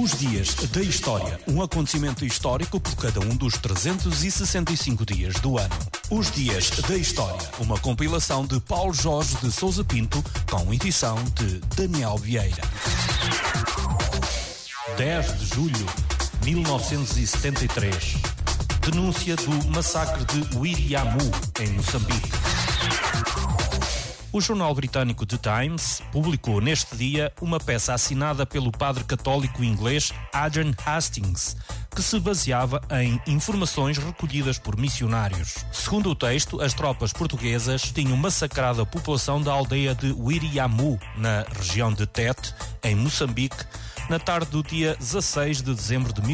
Os dias da história. Um acontecimento histórico por cada um dos 365 dias do ano. Os dias da história. Uma compilação de Paulo Jorge de Sousa Pinto, com edição de Daniel Vieira. 10 de julho de 1973. Denúncia do massacre de Wiriamu, em Moçambique. O jornal britânico The Times publicou neste dia uma peça assinada pelo padre católico inglês Adrian Hastings, que se baseava em informações recolhidas por missionários. Segundo o texto, as tropas portuguesas tinham massacrado a população da aldeia de Wiriamu, na região de Tete, em Moçambique, na tarde do dia 16 de dezembro de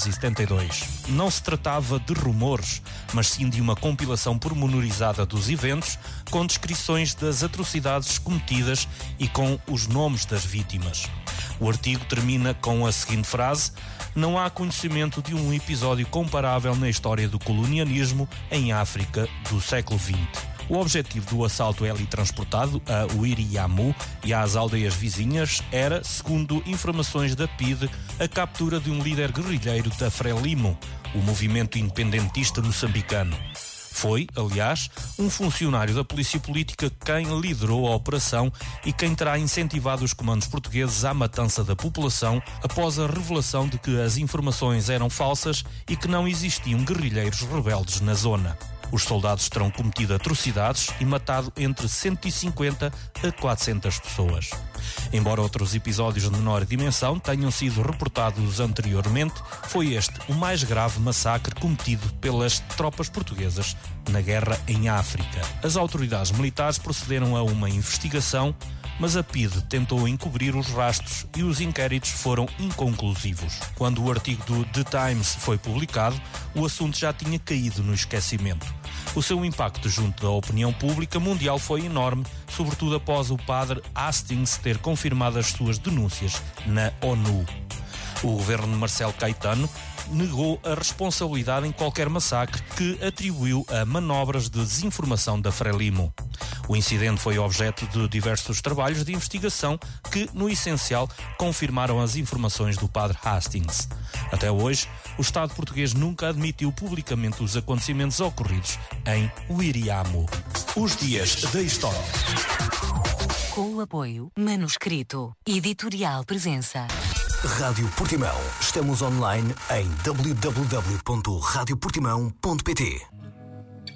1972. Não se tratava de rumores, mas sim de uma compilação pormenorizada dos eventos, com descrições das atrocidades cometidas e com os nomes das vítimas. O artigo termina com a seguinte frase: não há conhecimento de um episódio comparável na história do colonialismo em África do século XX. O objetivo do assalto teletransportado a Wiriamu e às aldeias vizinhas era, segundo informações da PIDE, a captura de um líder guerrilheiro da Frelimo, o movimento independentista moçambicano. Foi, aliás, um funcionário da polícia política quem liderou a operação e quem terá incentivado os comandos portugueses à matança da população após a revelação de que as informações eram falsas e que não existiam guerrilheiros rebeldes na zona. Os soldados terão cometido atrocidades e matado entre 150 a 400 pessoas. Embora outros episódios de menor dimensão tenham sido reportados anteriormente, foi este o mais grave massacre cometido pelas tropas portuguesas na guerra em África. As autoridades militares procederam a uma investigação, mas a PIDE tentou encobrir os rastros e os inquéritos foram inconclusivos. Quando o artigo do The Times foi publicado, o assunto já tinha caído no esquecimento. O seu impacto junto da opinião pública mundial foi enorme, sobretudo após o padre Hastings ter confirmado as suas denúncias na ONU. O governo de Marcelo Caetano negou a responsabilidade em qualquer massacre que atribuiu a manobras de desinformação da Frelimo. O incidente foi objeto de diversos trabalhos de investigação que, no essencial, confirmaram as informações do padre Hastings. Até hoje, o Estado português nunca admitiu publicamente os acontecimentos ocorridos em Wiriamu. Os dias da história. Com o apoio Manuscrito Editorial Presença. Rádio Portimão. Estamos online em www.radioportimão.pt.